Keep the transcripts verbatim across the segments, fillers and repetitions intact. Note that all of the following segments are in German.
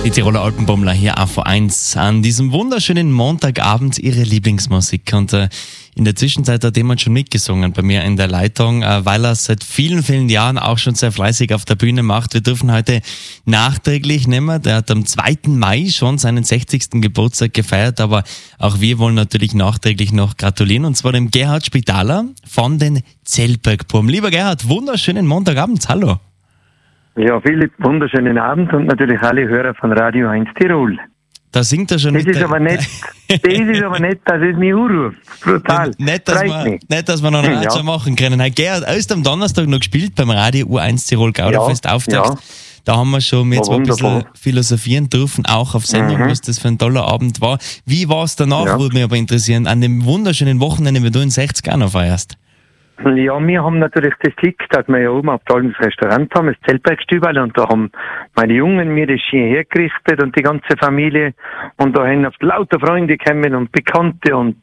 Die Tiroler Alpenbummler hier A V eins an diesem wunderschönen Montagabend ihre Lieblingsmusik. Und äh, in der Zwischenzeit hat jemand schon mitgesungen bei mir in der Leitung, äh, weil er seit vielen, vielen Jahren auch schon sehr fleißig auf der Bühne macht. Wir dürfen heute nachträglich nehmen. Der hat am zweiten Mai schon seinen sechzigsten Geburtstag gefeiert, aber auch wir wollen natürlich nachträglich noch gratulieren, und zwar dem Gerhard Spitaler von den Zellbergburm. Lieber Gerhard, wunderschönen Montagabend. Hallo. Ja, Philipp, wunderschönen Abend und natürlich alle Hörer von Radio eins Tirol. Da singt er schon Das mit ist der- aber nicht, das ist aber nicht, dass es mich anruft. Brutal. Nicht, dass Freut wir, mich. nicht, dass wir noch einen Ja. Ratscher machen können. Hey, Gerhard, erst am Donnerstag noch gespielt beim Radio U eins Tirol Gauderfest Ja, Auftakt. ja. Da haben wir schon jetzt War mal ein bisschen wunderbar. philosophieren dürfen, auch auf Sendung, Mhm. was das für ein toller Abend war. Wie war es danach, Ja. würde mich aber interessieren, an dem wunderschönen Wochenende, wenn du in sechzig auch noch feierst. Ja, wir haben natürlich das Glück, dass wir ja oben auf Dalm das Restaurant haben, das Zellbergstübel, und da haben meine Jungen mir das schön hergerichtet und die ganze Familie, und da haben oft lauter Freunde gekommen und Bekannte und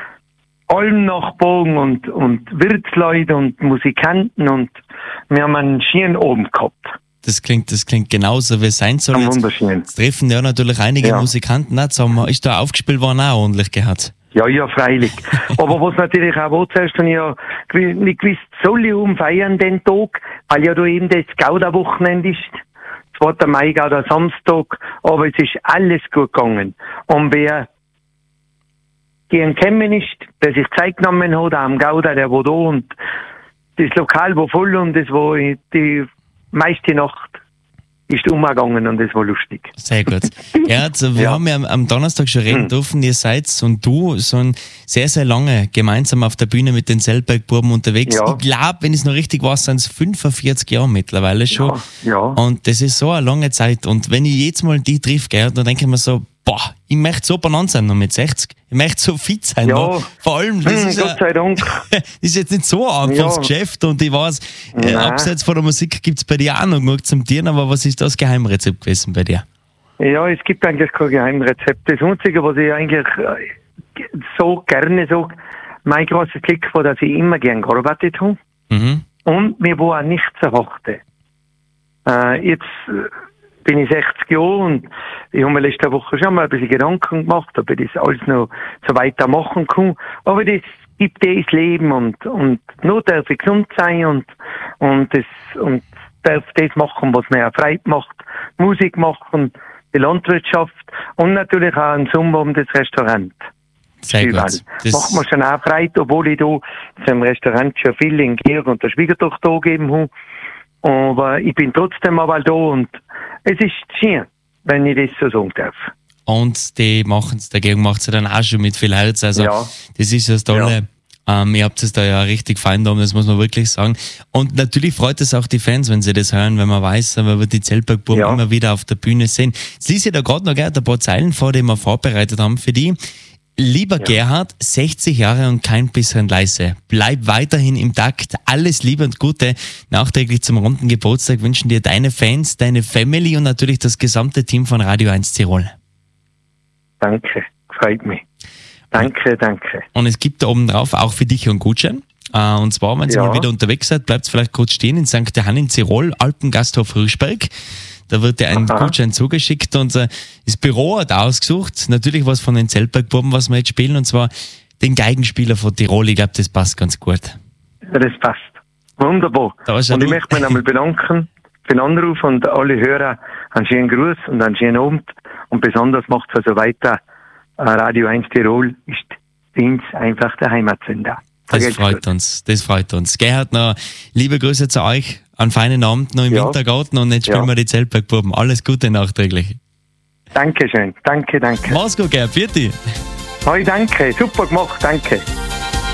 Almnachbarn und, und Wirtsleute und Musikanten, und wir haben einen schönen Abend gehabt. Das klingt, das klingt genauso, wie es sein soll. Ein Jetzt, wunderschön. jetzt treffen ja natürlich einige Ja. Musikanten auch zusammen. Ist da aufgespielt worden auch ordentlich, Gerhard? Ja, ja, freilich. Aber was natürlich auch war, zuerst habe ich ja gewi- nicht gewusst, soll ich umfeiern den Tag, weil ja da eben das Gauda-Wochenende ist. zweiter Mai, Gauda Samstag, aber es ist alles gut gegangen. Und wer gern gekommen ist, der sich Zeit genommen hat, auch am Gauda, der war da, und das Lokal war voll, und es war die meiste Nacht ist umgegangen, und es war lustig. Sehr gut. Gerhard, wir Ja. haben ja am, am Donnerstag schon reden dürfen, ihr seid und du schon sehr, sehr lange gemeinsam auf der Bühne mit den Zellbergburben unterwegs. Ja. Ich glaube, wenn es noch richtig war, sind es fünfundvierzig Jahre mittlerweile schon. Ja, ja. Und das ist so eine lange Zeit. Und wenn ich jetzt mal die triff, Gerhard, dann denke ich mir so, boah, ich möchte so benannt sein noch mit sechzig. Ich möchte so fit sein Ja. noch. Vor allem, das Hm, ist, Gott ja, sei Dank. das ist jetzt nicht so ein einfaches Ja. Geschäft, und ich weiß, äh, Nein. abseits von der Musik gibt es bei dir auch noch genug zum Tieren, aber was ist das Geheimrezept gewesen bei dir? Ja, es gibt eigentlich kein Geheimrezept. Das Einzige, was ich eigentlich äh, so gerne sage, mein großes Glück war, dass ich immer gern gearbeitet habe. Mhm. Und mir war auch nichts erwartet. Äh, jetzt äh, bin ich sechzig Jahre, und ich habe mir letzte Woche schon mal ein bisschen Gedanken gemacht, ob ich das alles noch so weitermachen kann. Aber das gibt das Leben, und, und nur darf ich gesund sein, und, und, das, und darf das machen, was mir auch Freude macht. Musik machen, die Landwirtschaft und natürlich auch im Sommer um das Restaurant. Sehr Überall. gut. Macht mir schon auch Freude, obwohl ich da zum Restaurant schon viel in Georg und der Schwiegertochter angegeben habe. Aber ich bin trotzdem aber da, und es ist schön, wenn ich das so sagen darf. Und die machen es, der Gegend macht es dann auch schon mit viel Herz. Also, Ja. das ist das Tolle. Ähm, ihr habt es da ja richtig fein da, das muss man wirklich sagen. Und natürlich freut es auch die Fans, wenn sie das hören, wenn man weiß, wenn wir die Zellbergburm Ja. immer wieder auf der Bühne sehen. Jetzt lese ich da gerade noch gell, ein paar Zeilen vor, die wir vorbereitet haben für die. Lieber Gerhard, sechzig Jahre und kein bisschen leise. Bleib weiterhin im Takt. Alles Liebe und Gute. Nachträglich zum runden Geburtstag wünschen dir deine Fans, deine Family und natürlich das gesamte Team von Radio eins Tirol. Danke, freut mich. Danke, danke. Und es gibt da oben drauf auch für dich einen Gutschein. Äh, und zwar, wenn ihr Ja. mal wieder unterwegs seid, bleibt vielleicht kurz stehen in Sankt Johann in Tirol, Alpengasthof Rüschberg. Da wird dir ein Aha. Gutschein zugeschickt, und äh, das Büro hat ausgesucht, natürlich was von den Zellbergburben, was wir jetzt spielen, und zwar den Geigenspieler von Tirol. Ich glaube, das passt ganz gut. Ja, das passt. Wunderbar. Da ist ja Und ich du- möchte mich einmal bedanken für den Anruf, und alle Hörer einen schönen Gruß und einen schönen Abend. Und besonders macht es also weiter. Äh, Radio eins Tirol ist für uns einfach der Heimatsender. Das Vergelt's freut gut. uns, das freut uns. Gerhard, noch liebe Grüße zu euch, einen feinen Abend noch im Ja. Wintergarten, und jetzt spielen Ja. wir die Zellbergburben. Alles Gute nachträglich. Dankeschön. Danke, danke. Mach's gut, Gerhard. Vierte. Hoi, danke. Super gemacht. Danke.